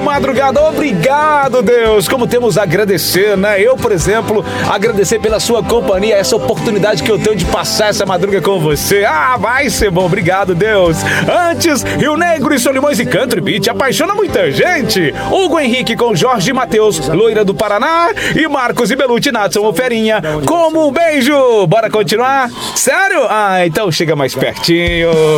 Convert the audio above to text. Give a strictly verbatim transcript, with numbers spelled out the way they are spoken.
madrugada. Obrigado, Deus. Como temos a agradecer, né? Eu, por exemplo, agradecer pela sua companhia, essa oportunidade que eu tenho de passar essa madruga com você. Ah, vai ser bom. Obrigado, Deus. Antes, Rio Negro e Solimões e Country Beat apaixona muita gente. Hugo Henrique com Jorge Matheus, Loira do Paraná, e Marcos e Belucci, Natson ou Ferinha. Como um beijo. Bora continuar? Sério? Ah, então chega mais pertinho.